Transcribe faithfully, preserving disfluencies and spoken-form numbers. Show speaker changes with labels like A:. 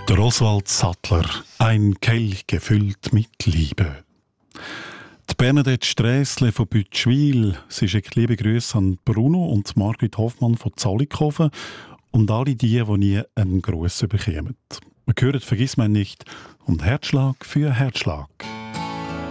A: Der Oswald Sattler, ein Kelch gefüllt mit Liebe. Die Bernadette Strässle von Bütschwil, sie schickt liebe Grüße an Bruno und Margrit Hoffmann von Zollikofen und alle die, die nie einen Gruß bekommen. Man hört «Vergiss mich nicht» und «Herzschlag für Herzschlag».